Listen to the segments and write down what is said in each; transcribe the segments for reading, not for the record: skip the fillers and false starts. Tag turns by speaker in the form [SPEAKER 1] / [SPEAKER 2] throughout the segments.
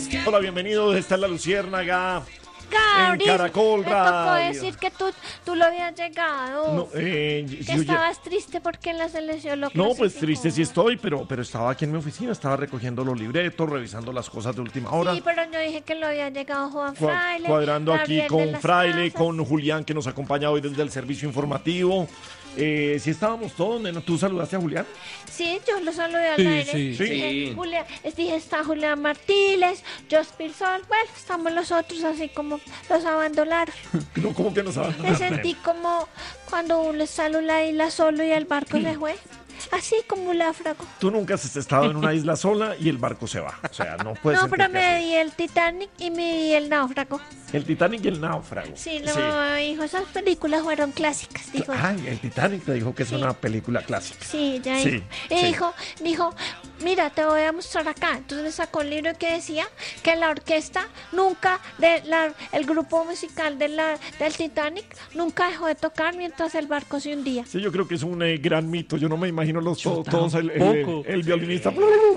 [SPEAKER 1] Hola, bienvenidos. Esta es La Luciérnaga.
[SPEAKER 2] Gabriel,
[SPEAKER 1] En Caracol
[SPEAKER 2] me tocó
[SPEAKER 1] Radio.
[SPEAKER 2] decir que tú lo habías llegado.
[SPEAKER 1] No,
[SPEAKER 2] que estabas triste porque en la selección lo
[SPEAKER 1] No, pues
[SPEAKER 2] clasificó.
[SPEAKER 1] triste sí estoy, pero estaba aquí en mi oficina, estaba recogiendo los libretos, revisando las cosas de última hora.
[SPEAKER 2] Sí, pero yo dije que lo había llegado Juan Fraile.
[SPEAKER 1] Cuadrando aquí
[SPEAKER 2] Gabriel de
[SPEAKER 1] con
[SPEAKER 2] las
[SPEAKER 1] Fraile,
[SPEAKER 2] Casas.
[SPEAKER 1] con Julián, que nos acompaña hoy desde el servicio informativo. Sí estábamos todos, nena. ¿Tú saludaste a Julián?
[SPEAKER 2] Sí, yo lo saludé al
[SPEAKER 3] Sí,
[SPEAKER 2] aire.
[SPEAKER 3] sí.
[SPEAKER 2] Dije, Julián, dije, está Julián Martínez, Jospin Sol. Bueno, estamos los otros así como los abandonaron.
[SPEAKER 1] No, ¿cómo que no sabes?
[SPEAKER 2] Me sentí como cuando uno está en la isla solo y el barco se fue. Así como un náufrago.
[SPEAKER 1] Tú nunca has estado en una isla sola y el barco se va. O sea, no puedes
[SPEAKER 2] No, pero
[SPEAKER 1] sentirte
[SPEAKER 2] me
[SPEAKER 1] así.
[SPEAKER 2] di el Titanic y me di el náufrago.
[SPEAKER 1] El Titanic y el náufrago.
[SPEAKER 2] Sí, no, hijo, esas películas fueron clásicas, dijo.
[SPEAKER 1] Ay, el Titanic te dijo que es
[SPEAKER 2] Sí.
[SPEAKER 1] una película clásica.
[SPEAKER 2] Sí, ya
[SPEAKER 1] Sí,
[SPEAKER 2] dijo. Y
[SPEAKER 1] sí.
[SPEAKER 2] dijo, mira, te voy a mostrar acá. Entonces me sacó un libro que decía que la orquesta nunca, el grupo musical del Titanic nunca dejó de tocar mientras el barco se hundía.
[SPEAKER 1] Sí, yo creo que es un gran mito. Yo no me imagino todos el violinista.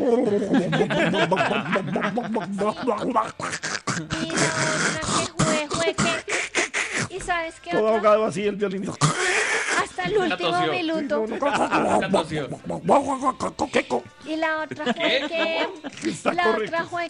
[SPEAKER 2] Y la otra que fue que... ¿Y sabes qué
[SPEAKER 1] Todo
[SPEAKER 2] otra?
[SPEAKER 1] ahogado así, el violinista.
[SPEAKER 2] Hasta el último minuto. Y la otra fue que
[SPEAKER 1] Está correcto.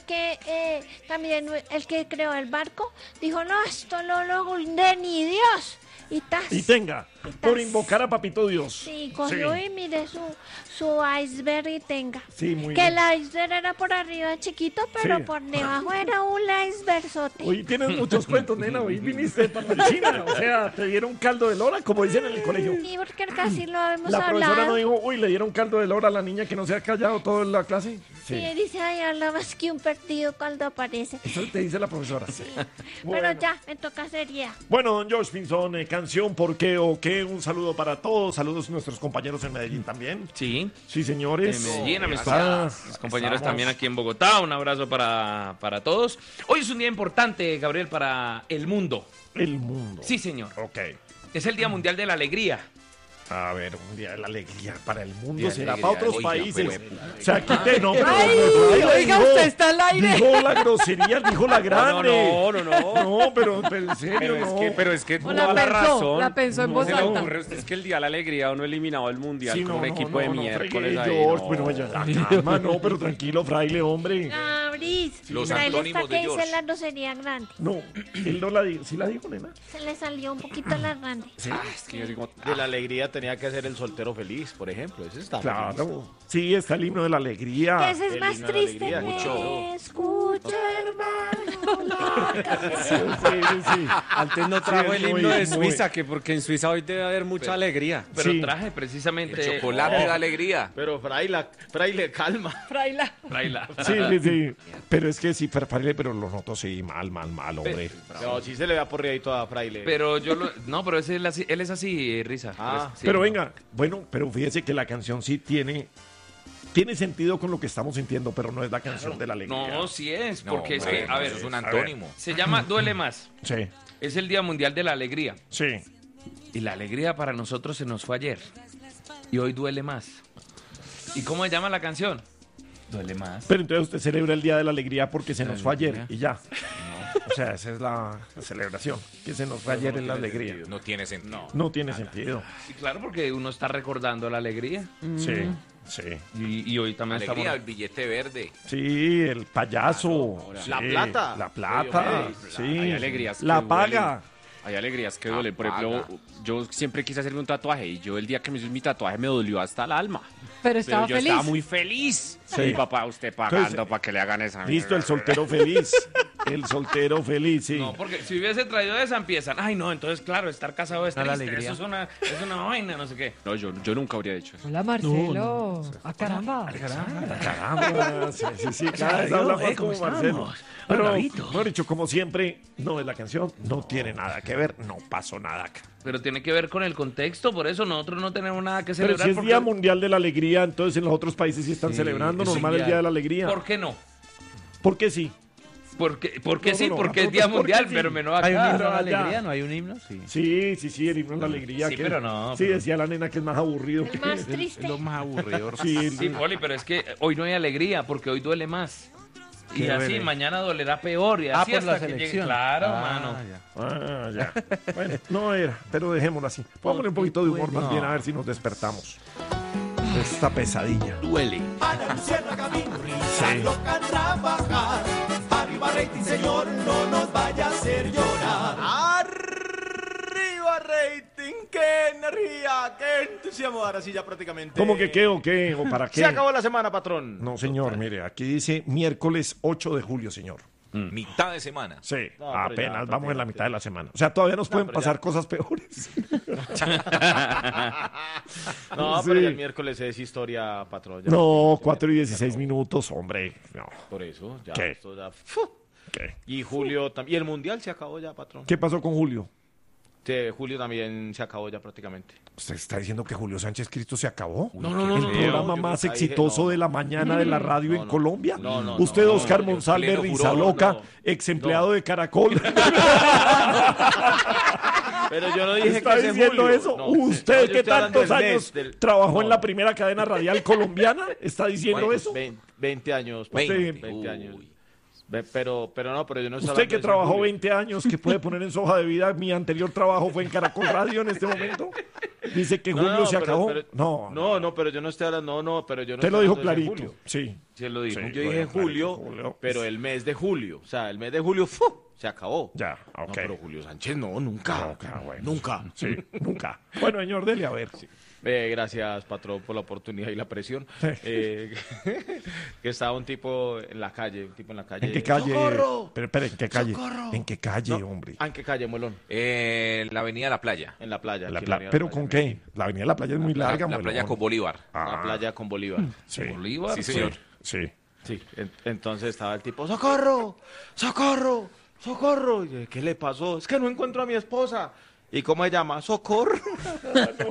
[SPEAKER 2] también el que creó el barco dijo, no, esto no lo hunde ni Dios. Y tas.
[SPEAKER 1] Y tenga, por invocar a Papito Dios.
[SPEAKER 2] Sí, cogió y mire su iceberg y tenga.
[SPEAKER 1] Sí, muy
[SPEAKER 2] que
[SPEAKER 1] bien.
[SPEAKER 2] el iceberg era por arriba chiquito, pero
[SPEAKER 1] Sí.
[SPEAKER 2] por debajo era un icebergzote.
[SPEAKER 1] Hoy tienes muchos cuentos, nena. Hoy viniste para China. O sea, te dieron caldo de lora, como dicen en el colegio.
[SPEAKER 2] Sí, porque casi lo hemos
[SPEAKER 1] La profesora
[SPEAKER 2] hablado.
[SPEAKER 1] no dijo, uy, le dieron caldo de lora a la niña que no se ha callado toda la clase.
[SPEAKER 2] Sí, dice, ay, habla más que un perdido cuando aparece.
[SPEAKER 1] Eso te dice la profesora. Sí.
[SPEAKER 2] Pero ya, me toca seriedad.
[SPEAKER 1] Bueno, don George Pinzón, canción ¿Por qué o qué? Un saludo para todos. Saludos a nuestros compañeros en Medellín también.
[SPEAKER 4] Sí,
[SPEAKER 1] Sí, señores.
[SPEAKER 4] en Medellín, a mis,
[SPEAKER 1] Gracias.
[SPEAKER 4] mis compañeros
[SPEAKER 1] Estamos.
[SPEAKER 4] también aquí en Bogotá. Un abrazo para todos. Hoy es un día importante, Gabriel, para el mundo.
[SPEAKER 1] El mundo.
[SPEAKER 4] Sí, señor.
[SPEAKER 1] Ok.
[SPEAKER 4] Es el Día Mundial de la Alegría.
[SPEAKER 1] A ver, un día de la alegría para el mundo.
[SPEAKER 4] Día de
[SPEAKER 1] Será
[SPEAKER 4] alegría,
[SPEAKER 1] para otros
[SPEAKER 4] oiga,
[SPEAKER 1] países.
[SPEAKER 4] hueputa.
[SPEAKER 1] O sea, aquí te no, pero
[SPEAKER 3] Ay,
[SPEAKER 1] Fraile
[SPEAKER 3] oiga,
[SPEAKER 1] dijo-
[SPEAKER 3] usted está al aire.
[SPEAKER 1] Dijo la grosería, dijo la grande.
[SPEAKER 5] No.
[SPEAKER 1] No, pero en serio, no.
[SPEAKER 5] Pero es que
[SPEAKER 3] O
[SPEAKER 5] toda la razón.
[SPEAKER 3] la pensó en voz
[SPEAKER 5] Se le
[SPEAKER 3] alta.
[SPEAKER 5] ocurre a usted, es que el día de la alegría uno eliminado del mundial
[SPEAKER 1] Sí,
[SPEAKER 5] con un equipo de miércoles
[SPEAKER 1] fregué,
[SPEAKER 5] ahí.
[SPEAKER 1] George,
[SPEAKER 5] no.
[SPEAKER 1] bueno, ya, calma, no, pero tranquilo, Fraile, hombre.
[SPEAKER 2] Gabris,
[SPEAKER 6] Los
[SPEAKER 2] ahí está
[SPEAKER 6] antónimos
[SPEAKER 2] que
[SPEAKER 6] de
[SPEAKER 2] dice
[SPEAKER 6] George.
[SPEAKER 2] la grosería grande.
[SPEAKER 1] No, él no la dijo. ¿Sí la dijo, nena?
[SPEAKER 2] Se le salió un poquito la grande.
[SPEAKER 5] Es que yo digo,
[SPEAKER 6] De la alegría tenía que ser el soltero feliz, por ejemplo. Ese está feliz.
[SPEAKER 1] Claro. Sí, está el himno de la
[SPEAKER 2] Que
[SPEAKER 1] alegría.
[SPEAKER 2] ese es
[SPEAKER 6] el
[SPEAKER 2] más
[SPEAKER 6] himno de la
[SPEAKER 2] triste.
[SPEAKER 6] alegría,
[SPEAKER 2] Me
[SPEAKER 6] mucho.
[SPEAKER 2] escucha, hermano.
[SPEAKER 1] Sí, sí.
[SPEAKER 5] antes no trajo
[SPEAKER 1] Sí,
[SPEAKER 5] el
[SPEAKER 1] muy,
[SPEAKER 5] himno de
[SPEAKER 1] muy.
[SPEAKER 5] Suiza, que porque en Suiza hoy debe haber mucha alegría.
[SPEAKER 4] Pero
[SPEAKER 1] Sí.
[SPEAKER 4] traje precisamente...
[SPEAKER 6] El chocolate da
[SPEAKER 4] alegría.
[SPEAKER 6] Pero Fraile, calma.
[SPEAKER 4] Traila.
[SPEAKER 1] Sí, sí, sí. Pero es que sí, Fraile, pero lo noto, sí, mal, hombre.
[SPEAKER 6] No, sí se le ve aporreadito a Fraile.
[SPEAKER 4] Pero yo lo... No, pero él es así, Risa.
[SPEAKER 6] Ah.
[SPEAKER 4] Sí.
[SPEAKER 1] Pero venga, bueno, pero fíjese que la canción sí tiene sentido con lo que estamos sintiendo, pero no es la canción de la alegría.
[SPEAKER 4] No, sí es,
[SPEAKER 6] No,
[SPEAKER 4] porque es que,
[SPEAKER 6] bueno,
[SPEAKER 4] a ver,
[SPEAKER 6] eso es un
[SPEAKER 1] ver.
[SPEAKER 6] antónimo.
[SPEAKER 4] se llama Duele Más.
[SPEAKER 1] Sí,
[SPEAKER 4] Es el Día Mundial de la Alegría.
[SPEAKER 1] sí.
[SPEAKER 4] Y la alegría para nosotros se nos fue ayer. Y hoy duele más. ¿Y cómo se llama la canción? Duele más.
[SPEAKER 1] Pero entonces usted celebra el Día de la Alegría porque se nos fue ayer y ya. O sea, esa es la celebración, que se nos fue ayer en la alegría.
[SPEAKER 6] No tiene sentido.
[SPEAKER 1] No tiene sentido.
[SPEAKER 4] Sí, claro, porque uno está recordando la alegría.
[SPEAKER 1] Sí, sí.
[SPEAKER 4] Y hoy también
[SPEAKER 6] Alegría, el
[SPEAKER 4] estamos...
[SPEAKER 6] billete verde.
[SPEAKER 1] Sí, el payaso. Sí,
[SPEAKER 6] La plata.
[SPEAKER 1] La plata, sí.
[SPEAKER 5] Hay alegrías que
[SPEAKER 1] La
[SPEAKER 5] duelen.
[SPEAKER 1] paga.
[SPEAKER 5] Hay alegrías que duelen. Por ejemplo, yo siempre quise hacerme un tatuaje y yo el día que me hice mi tatuaje me dolió hasta el alma.
[SPEAKER 3] Pero estaba
[SPEAKER 5] yo
[SPEAKER 3] feliz.
[SPEAKER 5] estaba muy feliz.
[SPEAKER 1] Sí.
[SPEAKER 5] Mi papá, usted pagando
[SPEAKER 1] Entonces,
[SPEAKER 5] para que le hagan esa.
[SPEAKER 1] Listo, el soltero feliz. El soltero feliz, sí.
[SPEAKER 4] No, porque si hubiese traído esa empiezan. Ay, no, entonces claro, estar casado es
[SPEAKER 3] No, la
[SPEAKER 4] triste.
[SPEAKER 3] alegría.
[SPEAKER 4] Eso es una vaina, no sé qué.
[SPEAKER 5] No, yo nunca habría dicho eso.
[SPEAKER 3] Hola, Marcelo. Ah, caramba.
[SPEAKER 1] Caramba, sí, cada vez habla más como Marcelo. Pero, mejor dicho, como siempre, no es la canción, no tiene nada que ver, no pasó nada acá.
[SPEAKER 4] Pero tiene que ver con el contexto, por eso nosotros no tenemos nada que
[SPEAKER 1] Pero
[SPEAKER 4] celebrar.
[SPEAKER 1] si es
[SPEAKER 4] porque-
[SPEAKER 1] Día Mundial de la Alegría, entonces en los otros países sí están celebrando
[SPEAKER 4] es un
[SPEAKER 1] normal el
[SPEAKER 4] día-
[SPEAKER 1] Día de la Alegría.
[SPEAKER 4] ¿Por qué no?
[SPEAKER 1] ¿Por qué sí?
[SPEAKER 4] Porque
[SPEAKER 1] No,
[SPEAKER 4] sí,
[SPEAKER 1] no,
[SPEAKER 4] porque
[SPEAKER 1] no,
[SPEAKER 4] es Día
[SPEAKER 1] pues,
[SPEAKER 4] Mundial,
[SPEAKER 1] porque sí.
[SPEAKER 4] pero menos
[SPEAKER 3] ¿Hay un
[SPEAKER 4] acá.
[SPEAKER 3] himno a la
[SPEAKER 1] allá.
[SPEAKER 3] alegría? ¿No hay un himno? Sí.
[SPEAKER 1] Sí, el himno de la alegría.
[SPEAKER 4] Sí, pero no,
[SPEAKER 1] Sí,
[SPEAKER 4] pero-
[SPEAKER 1] decía la nena que es más aburrido.
[SPEAKER 2] El más triste.
[SPEAKER 5] más aburrido.
[SPEAKER 1] Sí,
[SPEAKER 4] Sí, Poli, pero es que hoy no hay alegría, porque hoy duele más. Y así, mañana dolerá peor. Y así
[SPEAKER 3] por la
[SPEAKER 4] hasta que llegue.
[SPEAKER 3] selección.
[SPEAKER 4] Claro, mano.
[SPEAKER 1] Ya. Bueno, no era, pero dejémoslo así. Póngale un poquito de humor más bien a ver si nos despertamos de esta pesadilla.
[SPEAKER 6] Duele.
[SPEAKER 7] Ana Luciana Camino, risa, loca, trabajar. Arriba rating, señor, no nos vaya a hacer llorar.
[SPEAKER 6] Arriba rating, qué energía, qué entusiasmo. Ahora sí ya prácticamente.
[SPEAKER 1] ¿Cómo que qué o qué o para qué?
[SPEAKER 6] Se acabó la semana, patrón.
[SPEAKER 1] No, señor, mire, aquí dice miércoles 8 de julio, señor.
[SPEAKER 8] Mitad de semana.
[SPEAKER 1] Sí,
[SPEAKER 6] No, pero
[SPEAKER 1] apenas
[SPEAKER 6] ya,
[SPEAKER 1] vamos en la mitad de la semana. O sea, todavía nos pueden
[SPEAKER 6] pero
[SPEAKER 1] pasar
[SPEAKER 6] ya.
[SPEAKER 1] cosas peores.
[SPEAKER 6] No,
[SPEAKER 1] Sí.
[SPEAKER 6] pero ya el miércoles es historia, patrón. ya.
[SPEAKER 1] No, 4 y 16 minutos, hombre. No.
[SPEAKER 6] Por eso, ya.
[SPEAKER 1] ¿Qué?
[SPEAKER 6] Esto ya.
[SPEAKER 1] ¿Qué?
[SPEAKER 6] Y julio también. Y el mundial se acabó ya, patrón.
[SPEAKER 1] ¿Qué pasó con Julio?
[SPEAKER 6] Sí, julio también se acabó ya prácticamente.
[SPEAKER 1] ¿Usted está diciendo que Julio Sánchez Cristo se acabó?
[SPEAKER 6] No,
[SPEAKER 1] El programa
[SPEAKER 6] yo
[SPEAKER 1] más
[SPEAKER 6] nunca dije,
[SPEAKER 1] exitoso
[SPEAKER 6] no.
[SPEAKER 1] de la mañana de la radio en
[SPEAKER 6] no.
[SPEAKER 1] Colombia.
[SPEAKER 6] No,
[SPEAKER 1] Usted,
[SPEAKER 6] no,
[SPEAKER 1] Oscar
[SPEAKER 6] yo
[SPEAKER 1] Monsalve
[SPEAKER 6] pleno
[SPEAKER 1] Risa
[SPEAKER 6] furor,
[SPEAKER 1] Loca,
[SPEAKER 6] no.
[SPEAKER 1] ex empleado de Caracol.
[SPEAKER 6] Pero yo no dije
[SPEAKER 1] ¿Está
[SPEAKER 6] que ese
[SPEAKER 1] diciendo
[SPEAKER 6] julio.
[SPEAKER 1] eso?
[SPEAKER 6] No,
[SPEAKER 1] ¿Usted
[SPEAKER 6] no, yo
[SPEAKER 1] que
[SPEAKER 6] estoy hablando
[SPEAKER 1] tantos
[SPEAKER 6] del mes,
[SPEAKER 1] años
[SPEAKER 6] del-
[SPEAKER 1] trabajó
[SPEAKER 6] no,
[SPEAKER 1] en la primera cadena radial colombiana? ¿Está diciendo
[SPEAKER 6] bueno,
[SPEAKER 1] eso?
[SPEAKER 6] 20 años.
[SPEAKER 1] Veinte.
[SPEAKER 6] 20 años. Pero no, pero yo no estoy
[SPEAKER 1] Usted
[SPEAKER 6] hablando
[SPEAKER 1] que
[SPEAKER 6] de ese
[SPEAKER 1] trabajó
[SPEAKER 6] julio.
[SPEAKER 1] 20 años, que puede poner en su hoja de vida, mi anterior trabajo fue en Caracol Radio en este momento. Dice que Julio se acabó.
[SPEAKER 6] No, pero yo no estoy hablando, pero yo no
[SPEAKER 1] Usted
[SPEAKER 6] estoy
[SPEAKER 1] lo dijo
[SPEAKER 6] hablando de ese
[SPEAKER 1] clarito.
[SPEAKER 6] julio.
[SPEAKER 1] Sí.
[SPEAKER 4] Sí, él lo dijo.
[SPEAKER 1] Sí.
[SPEAKER 6] Yo dije en julio,
[SPEAKER 1] Julio.
[SPEAKER 6] pero el mes de julio. O sea, el mes de julio se acabó.
[SPEAKER 1] Ya, ok.
[SPEAKER 6] No, pero Julio Sánchez no, nunca.
[SPEAKER 1] Nunca, bueno.
[SPEAKER 6] Nunca.
[SPEAKER 1] Sí, nunca. Bueno, señor, dele a ver.
[SPEAKER 6] Gracias, patrón, por la oportunidad y la presión.
[SPEAKER 1] Sí.
[SPEAKER 6] Que estaba un tipo en la calle,
[SPEAKER 1] ¿En qué calle?
[SPEAKER 6] ¡Socorro!
[SPEAKER 1] Pero, espere, ¿en qué calle?
[SPEAKER 6] ¡Socorro!
[SPEAKER 1] ¿En qué calle,
[SPEAKER 6] No,
[SPEAKER 1] hombre?
[SPEAKER 6] ¿En qué calle, Muelón?
[SPEAKER 8] La avenida La Playa.
[SPEAKER 6] En la playa.
[SPEAKER 1] La
[SPEAKER 6] aquí en
[SPEAKER 1] pla-
[SPEAKER 6] la avenida
[SPEAKER 1] ¿Pero
[SPEAKER 6] La
[SPEAKER 1] con
[SPEAKER 6] Playa.
[SPEAKER 1] qué? La avenida de la playa es muy larga,
[SPEAKER 8] La Playa
[SPEAKER 1] Muelón.
[SPEAKER 8] con Bolívar.
[SPEAKER 6] La playa con Bolívar.
[SPEAKER 1] Sí.
[SPEAKER 4] Bolívar.
[SPEAKER 8] Sí, señor.
[SPEAKER 1] Sí.
[SPEAKER 6] Sí, entonces estaba el tipo, ¡socorro! ¡Socorro! ¡Socorro! Y yo, ¿qué le pasó? Es que no encuentro a mi esposa. ¿Y cómo se llama? ¡Socorro!